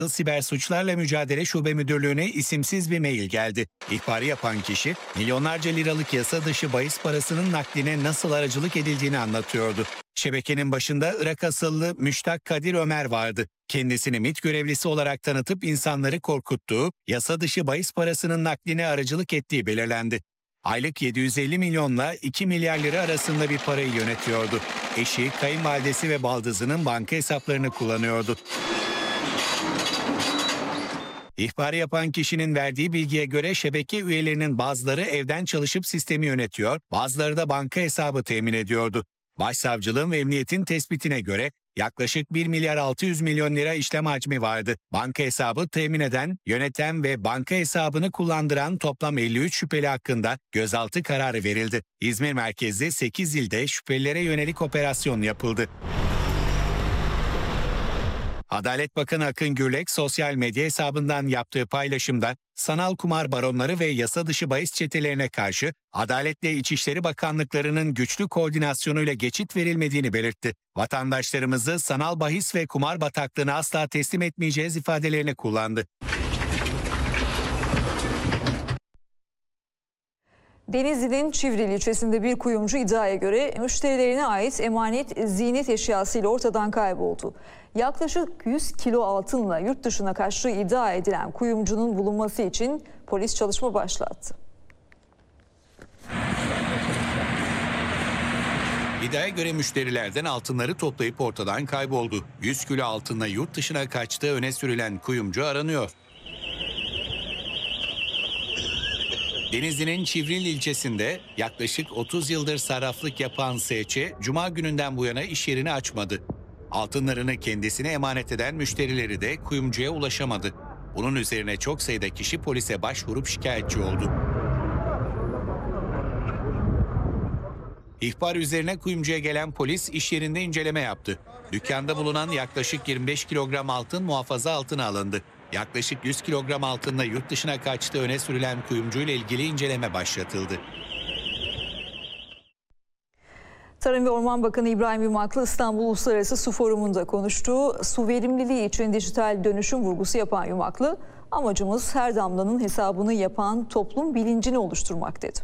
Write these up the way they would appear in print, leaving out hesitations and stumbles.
Siber Suçlarla Mücadele Şube Müdürlüğü'ne isimsiz bir mail geldi. İhbarı yapan kişi milyonlarca liralık yasa dışı bahis parasının nakline nasıl aracılık edildiğini anlatıyordu. Şebekenin başında Irak asıllı Müştak Kadir Ömer vardı. Kendisini MİT görevlisi olarak tanıtıp insanları korkuttuğu, yasa dışı bahis parasının nakline aracılık ettiği belirlendi. Aylık 750 milyonla 2 milyar lira arasında bir parayı yönetiyordu. Eşi, kayınvalidesi ve baldızının banka hesaplarını kullanıyordu. İhbarı yapan kişinin verdiği bilgiye göre şebeke üyelerinin bazıları evden çalışıp sistemi yönetiyor, bazıları da banka hesabı temin ediyordu. Başsavcılığın ve emniyetin tespitine göre yaklaşık 1 milyar 600 milyon lira işlem hacmi vardı. Banka hesabı temin eden, yöneten ve banka hesabını kullandıran toplam 53 şüpheli hakkında gözaltı kararı verildi. İzmir merkezli 8 ilde şüphelilere yönelik operasyon yapıldı. Adalet Bakanı Akın Gürlek sosyal medya hesabından yaptığı paylaşımda sanal kumar baronları ve yasa dışı bahis çetelerine karşı Adalet ile İçişleri Bakanlıklarının güçlü koordinasyonuyla geçit verilmediğini belirtti. Vatandaşlarımızı sanal bahis ve kumar bataklığına asla teslim etmeyeceğiz ifadelerini kullandı. Denizli'nin Çivril ilçesinde bir kuyumcu iddiaya göre müşterilerine ait emanet ziynet eşyasıyla ortadan kayboldu. Yaklaşık 100 kilo altınla yurt dışına kaçtığı iddia edilen kuyumcunun bulunması için polis çalışma başlattı. İddiaya göre müşterilerden altınları toplayıp ortadan kayboldu. 100 kilo altınla yurt dışına kaçtığı öne sürülen kuyumcu aranıyor. Denizli'nin Çivril ilçesinde yaklaşık 30 yıldır sarraflık yapan S.Ç. Cuma gününden bu yana iş yerini açmadı. Altınlarını kendisine emanet eden müşterileri de kuyumcuya ulaşamadı. Bunun üzerine çok sayıda kişi polise başvurup şikayetçi oldu. İhbar üzerine kuyumcuya gelen polis iş yerinde inceleme yaptı. Dükkanda bulunan yaklaşık 25 kilogram altın muhafaza altına alındı. Yaklaşık 100 kilogram altınla yurt dışına kaçtığı öne sürülen kuyumcuyla ilgili inceleme başlatıldı. Tarım ve Orman Bakanı İbrahim Yumaklı İstanbul Uluslararası Su Forumu'nda konuştu. Su verimliliği için dijital dönüşüm vurgusu yapan Yumaklı, amacımız her damlanın hesabını yapan toplum bilincini oluşturmak dedi.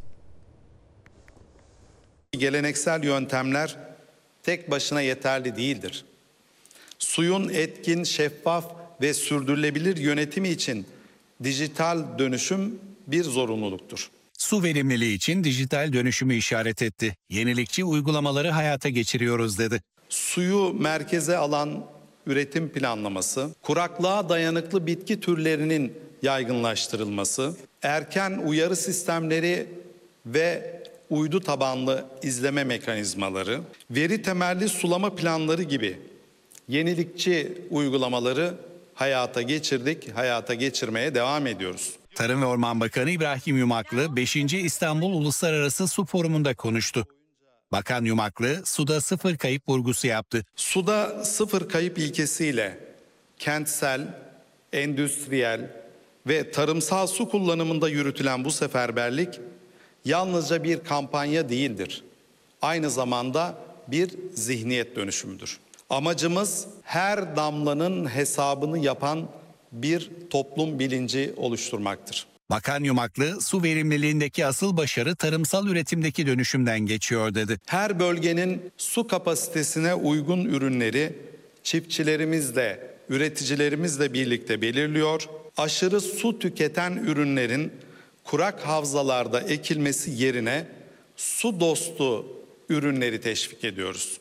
Geleneksel yöntemler tek başına yeterli değildir. Suyun etkin, şeffaf ve sürdürülebilir yönetimi için dijital dönüşüm bir zorunluluktur. Su verimliliği için dijital dönüşümü işaret etti. Yenilikçi uygulamaları hayata geçiriyoruz dedi. Suyu merkeze alan üretim planlaması, kuraklığa dayanıklı bitki türlerinin yaygınlaştırılması, erken uyarı sistemleri ve uydu tabanlı izleme mekanizmaları, veri temelli sulama planları gibi yenilikçi uygulamaları hayata geçirdik, hayata geçirmeye devam ediyoruz. Tarım ve Orman Bakanı İbrahim Yumaklı 5. İstanbul Uluslararası Su Forumu'nda konuştu. Bakan Yumaklı suda sıfır kayıp vurgusu yaptı. Suda sıfır kayıp ilkesiyle kentsel, endüstriyel ve tarımsal su kullanımında yürütülen bu seferberlik yalnızca bir kampanya değildir. Aynı zamanda bir zihniyet dönüşümüdür. Amacımız her damlanın hesabını yapan bir toplum bilinci oluşturmaktır. Bakan Yumaklı, su verimliliğindeki asıl başarı tarımsal üretimdeki dönüşümden geçiyor dedi. Her bölgenin su kapasitesine uygun ürünleri çiftçilerimizle, üreticilerimizle birlikte belirliyor. Aşırı su tüketen ürünlerin kurak havzalarda ekilmesi yerine su dostu ürünleri teşvik ediyoruz.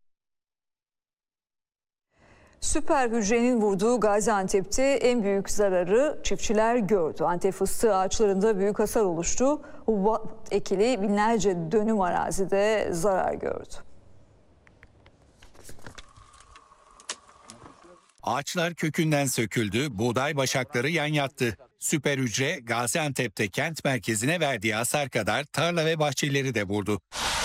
Süper hücrenin vurduğu Gaziantep'te en büyük zararı çiftçiler gördü. Antep fıstığı ağaçlarında büyük hasar oluştu. Hububat ekili binlerce dönüm arazide zarar gördü. Ağaçlar kökünden söküldü, buğday başakları yan yattı. Süper hücre Gaziantep'te kent merkezine verdiği hasar kadar tarla ve bahçeleri de vurdu.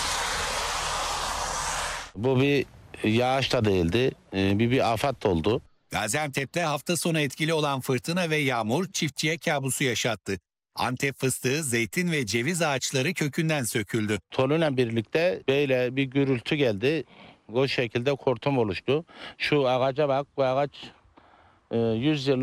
Bu bir yağış da değildi, bir afet oldu. Gaziantep'te hafta sonu etkili olan fırtına ve yağmur çiftçiye kabusu yaşattı. Antep fıstığı, zeytin ve ceviz ağaçları kökünden söküldü. Tonuyla birlikte böyle bir gürültü geldi. O şekilde hortum oluştu. Şu ağaca bak, bu ağaç 100 yıl